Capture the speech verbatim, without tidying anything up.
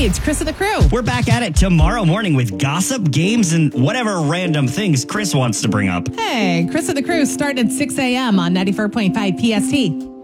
it's Chris and the crew. We're back at it tomorrow morning with gossip, games, and whatever random things Chris wants to bring up. Hey, Chris and the crew starting at six a.m. on ninety-four point five P S T.